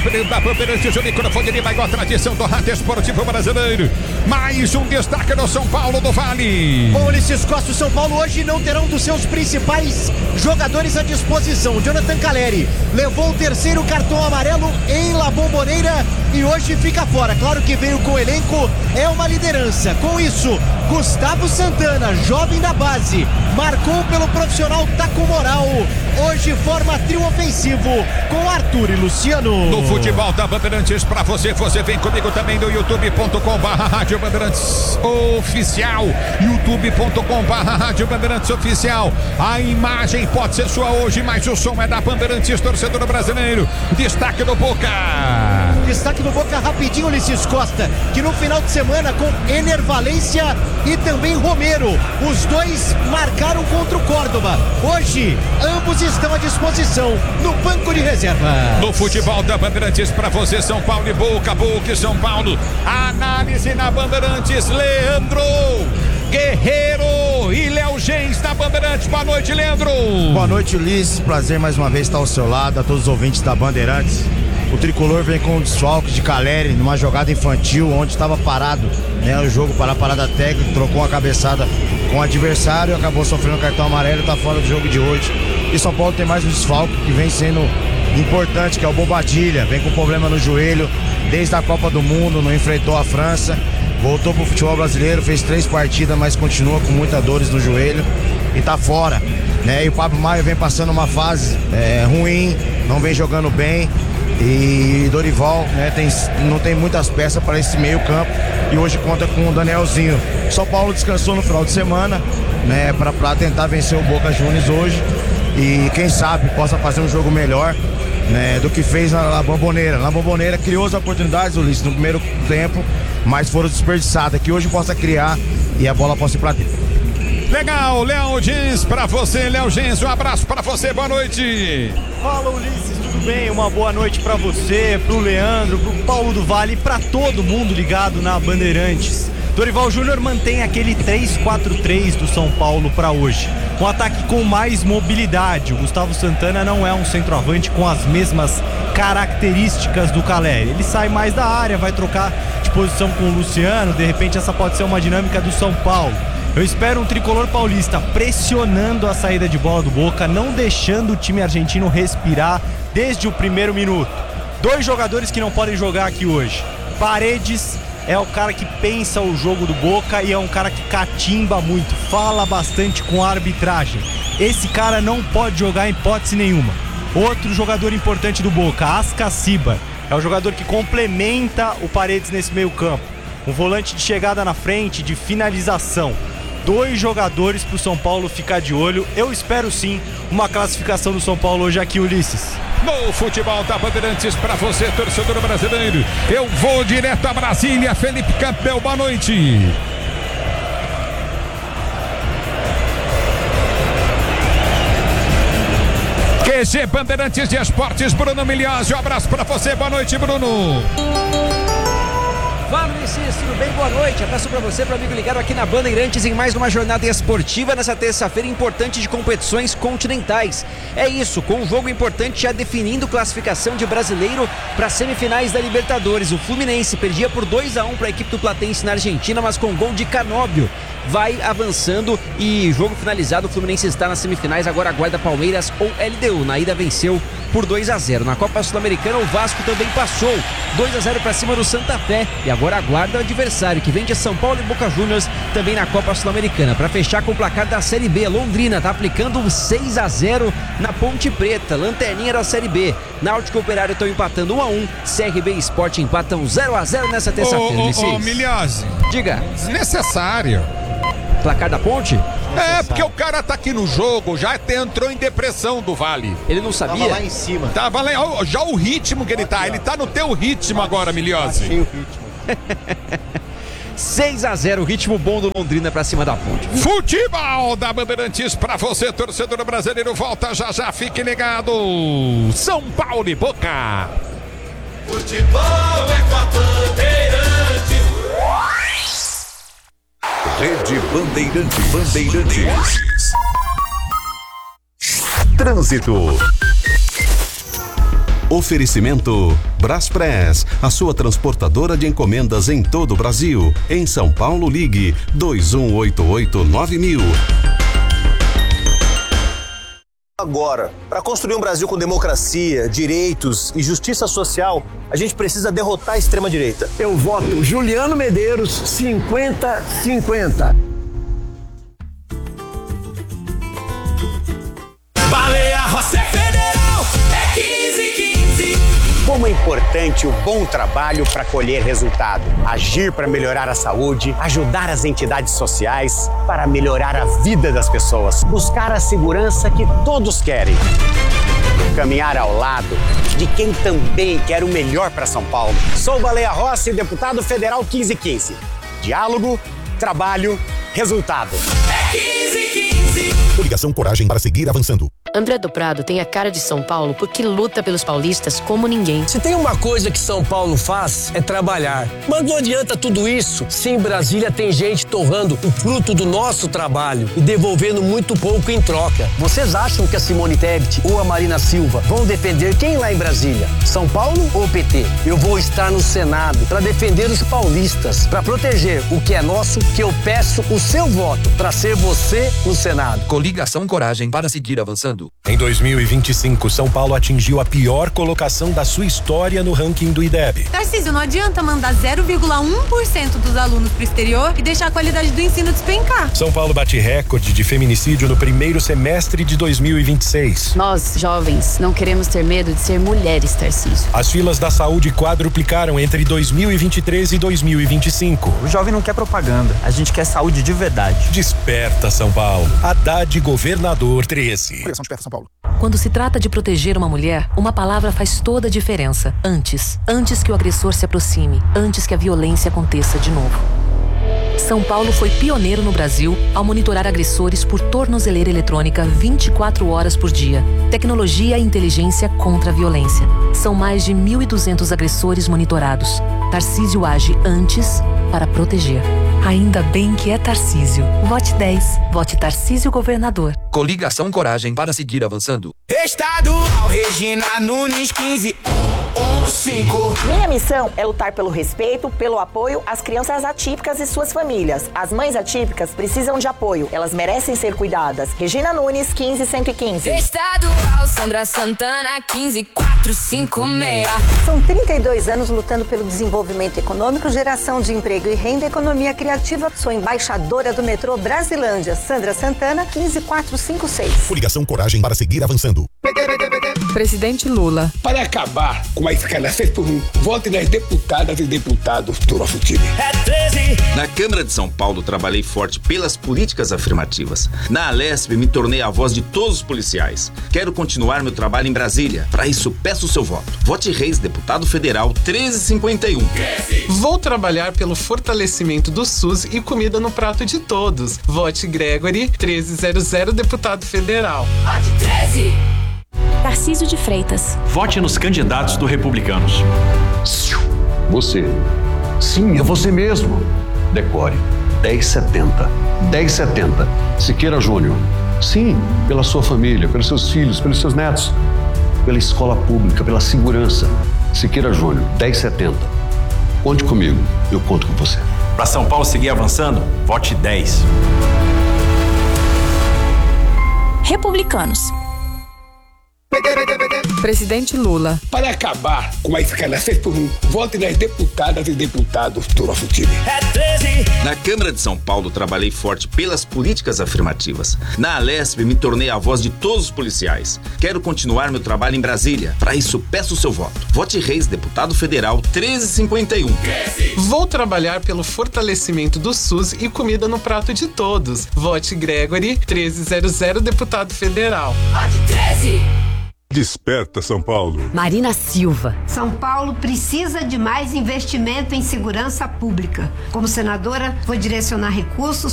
da Bandeirantes, o microfone de maior tradição do rádio esportivo brasileiro. Mais um destaque do São Paulo do Vale. Bom, Ulisses Costa, o São Paulo hoje não terá um dos seus principais jogadores à disposição. Jonathan Calleri levou o terceiro cartão amarelo em La Bombonera e hoje fica fora. Claro que veio com o elenco, é uma liderança. Com isso, Gustavo Santana, jovem da base, marcou pelo profissional, tá com moral. Hoje forma trio ofensivo com Arthur e Luciano. No futebol da Bandeirantes pra você vem comigo também no youtube.com/Rádio Bandeirantes Oficial, youtube.com/Rádio Bandeirantes Oficial. A imagem pode ser sua hoje, mas o som é da Bandeirantes, torcedor brasileiro. Destaque do Boca. Destaque do Boca rapidinho, Ulisses Costa, que no final de semana com Ener Valência e também Romero, os dois marcaram contra o Córdoba. Hoje, ambos estão à disposição no banco de reserva. No futebol da Bandeirantes pra você, São Paulo e Boca, Boca e São Paulo. Análise na Bandeirantes, Leandro Guerreiro e Léo Gens na Bandeirantes. Boa noite, Leandro. Boa noite, Ulisses. Prazer mais uma vez estar ao seu lado, a todos os ouvintes da Bandeirantes. O tricolor vem com um desfalque de Calleri numa jogada infantil, onde estava parado, né? O jogo para a parada técnica, trocou uma cabeçada com o adversário, acabou sofrendo cartão amarelo, está fora do jogo de hoje. E São Paulo tem mais um desfalque que vem sendo importante, que é o Bobadilha. Vem com problema no joelho desde a Copa do Mundo, não enfrentou a França, voltou pro futebol brasileiro, fez 3 partidas, mas continua com muitas dores no joelho e tá fora, né? E o Pablo Maia vem passando uma fase ruim, não vem jogando bem. E Dorival, né, não tem muitas peças para esse meio campo e hoje conta com o Danielzinho. São Paulo descansou no final de semana, né, para tentar vencer o Boca Juniors hoje e quem sabe possa fazer um jogo melhor, né, do que fez na La Bombonera. Na Bombonera criou as oportunidades, Ulisses, no primeiro tempo, mas foram desperdiçadas. Que hoje possa criar e a bola possa ir para dentro. Legal, Léo Gens pra você, Léo Gens, um abraço pra você, boa noite. Fala, Ulisses, tudo bem? Uma boa noite pra você, pro Leandro, pro Paulo do Vale, pra todo mundo ligado na Bandeirantes. Dorival Júnior mantém aquele 3-4-3 do São Paulo pra hoje. Um ataque com mais mobilidade. O Gustavo Santana não é um centroavante com as mesmas características do Calleri. Ele sai mais da área, vai trocar de posição com o Luciano, de repente essa pode ser uma dinâmica do São Paulo. Eu espero um tricolor paulista pressionando a saída de bola do Boca, não deixando o time argentino respirar desde o primeiro minuto. 2 jogadores que não podem jogar aqui hoje. Paredes é o cara que pensa o jogo do Boca e é um cara que catimba muito, fala bastante com a arbitragem. Esse cara não pode jogar em hipótese nenhuma. Outro jogador importante do Boca, Ascaciba, é o jogador que complementa o Paredes nesse meio campo. Um volante de chegada na frente, de finalização. 2 jogadores pro São Paulo ficar de olho. Eu espero sim uma classificação do São Paulo hoje aqui, Ulisses. No futebol da Bandeirantes pra você, torcedor brasileiro. Eu vou direto a Brasília, Felipe Campbell, boa noite. QG Bandeirantes de Esportes, Bruno Milhazzi, um abraço pra você, boa noite, Bruno. Fala, Ulisses, tudo bem? Boa noite. Abraço pra você, pro amigo ligado aqui na Bandeirantes em mais uma jornada esportiva nessa terça-feira importante de competições continentais. É isso, com um jogo importante já definindo classificação de brasileiro para semifinais da Libertadores. O Fluminense perdia por 2-1 para a equipe do Platense na Argentina, mas com gol de Canóbio. Vai avançando e jogo finalizado, o Fluminense está nas semifinais, agora aguarda Palmeiras ou LDU. Na ida venceu por 2-0. Na Copa Sul-Americana o Vasco também passou 2-0 para cima do Santa Fé e agora aguarda o adversário que vem de São Paulo e Boca Juniors também na Copa Sul-Americana. Para fechar com o placar da Série B, Londrina está aplicando um 6-0 na Ponte Preta, lanterninha da Série B. Náutico e Operário estão empatando 1-1, CRB e Sport empatam 0-0 nessa terça-feira. Milhazzi, diga. Desnecessário. Placar da Ponte? É, porque o cara tá aqui no jogo, já entrou em depressão do Vale. Ele não sabia? Tava lá em cima. Tava lá, já o ritmo que ele tá, ele tá no teu ritmo agora, Milhazzi. Achei o ritmo. 6-0, ritmo bom do Londrina pra cima da Ponte. Futebol da Bandeirantes pra você, torcedor brasileiro, volta já, fique ligado. São Paulo e Boca. Futebol é com a Bandeirantes. Rede Bandeirantes. Trânsito. Oferecimento Braspress, a sua transportadora de encomendas em todo o Brasil. Em São Paulo, ligue 2188-9000. Agora, para construir um Brasil com democracia, direitos e justiça social, a gente precisa derrotar a extrema-direita. Eu voto Juliano Medeiros 50-50. Baleia Rossi Federal é 15-15. Como é importante o bom trabalho para colher resultado. Agir para melhorar a saúde, ajudar as entidades sociais para melhorar a vida das pessoas. Buscar a segurança que todos querem. Caminhar ao lado de quem também quer o melhor para São Paulo. Sou Baleia Rossi, deputado federal 1515. Diálogo, trabalho, resultado. É 15-15. Coligação Coragem para seguir avançando. André do Prado tem a cara de São Paulo porque luta pelos paulistas como ninguém. Se tem uma coisa que São Paulo faz, é trabalhar. Mas não adianta tudo isso se em Brasília tem gente torrando o fruto do nosso trabalho e devolvendo muito pouco em troca. Vocês acham que a Simone Tebet ou a Marina Silva vão defender quem lá em Brasília? São Paulo ou PT? Eu vou estar no Senado para defender os paulistas, para proteger o que é nosso, que eu peço o seu voto para ser você no Senado. Coligação Coragem para seguir avançando. Em 2025, São Paulo atingiu a pior colocação da sua história no ranking do IDEB. Tarcísio, não adianta mandar 0,1% dos alunos pro exterior e deixar a qualidade do ensino despencar. São Paulo bate recorde de feminicídio no primeiro semestre de 2026. Nós, jovens, não queremos ter medo de ser mulheres, Tarcísio. As filas da saúde quadruplicaram entre 2023 e 2025. O jovem não quer propaganda, a gente quer saúde de verdade. Desperta, São Paulo. Haddad Governador 13. São Paulo. Quando se trata de proteger uma mulher, uma palavra faz toda a diferença. Antes. Antes que o agressor se aproxime. Antes que a violência aconteça de novo. São Paulo foi pioneiro no Brasil ao monitorar agressores por tornozeleira eletrônica 24 horas por dia. Tecnologia e inteligência contra a violência. São mais de 1.200 agressores monitorados. Tarcísio age antes para proteger. Ainda bem que é Tarcísio. Vote 10. Vote Tarcísio Governador. Coligação Coragem para seguir avançando. Estadual Regina Nunes 15-15. Minha missão é lutar pelo respeito, pelo apoio às crianças atípicas e suas famílias. As mães atípicas precisam de apoio. Elas merecem ser cuidadas. Regina Nunes, 15-115. Estadual Sandra Santana, 15-456. São 32 anos lutando pelo desenvolvimento econômico, geração de emprego e renda, economia criativa. Sou embaixadora do metrô Brasilândia. Sandra Santana, 15-456. Coligação Coragem para seguir avançando. Presidente Lula. Para acabar com a escala 6x1, vote nas deputadas e deputados do nosso time. É 13. Na Câmara de São Paulo, trabalhei forte pelas políticas afirmativas. Na Alesp, me tornei a voz de todos os policiais. Quero continuar meu trabalho em Brasília. Para isso, peço o seu voto. Vote Reis, deputado federal, 1351. Vou trabalhar pelo fortalecimento do SUS e comida no prato de todos. Vote Gregory, 1300, deputado federal. Vote 13. Tarcísio de Freitas. Vote nos candidatos do Republicanos. Você. Sim, é você mesmo. Decore. 1070. 1070. Siqueira Júnior. Sim, pela sua família, pelos seus filhos, pelos seus netos. Pela escola pública, pela segurança. Siqueira Júnior. 1070. Conte comigo. Eu conto com você. Para São Paulo seguir avançando, vote 10. Republicanos. Presidente Lula. Para acabar com a escala 6x1, vote nas deputadas e deputados do nosso time. É 13. Na Câmara de São Paulo, trabalhei forte pelas políticas afirmativas. Na Alesp, me tornei a voz de todos os policiais. Quero continuar meu trabalho em Brasília. Para isso, peço o seu voto. Vote Reis, deputado federal, 1351. Vou trabalhar pelo fortalecimento do SUS e comida no prato de todos. Vote Gregory, 1300, deputado federal. Vote 13. Desperta, São Paulo. Marina Silva. São Paulo precisa de mais investimento em segurança pública. Como senadora, vou direcionar recursos